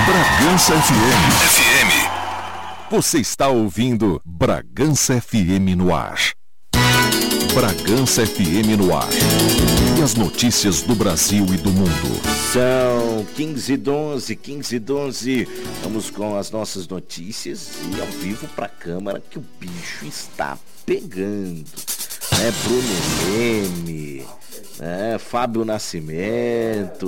Bragança FM. Você está ouvindo Bragança FM no ar. Bragança FM no ar. E as notícias do Brasil e do mundo. São 15h12. Vamos com as nossas notícias e ao vivo para a Câmara que o bicho está pegando. Bruno Leme, Fábio Nascimento,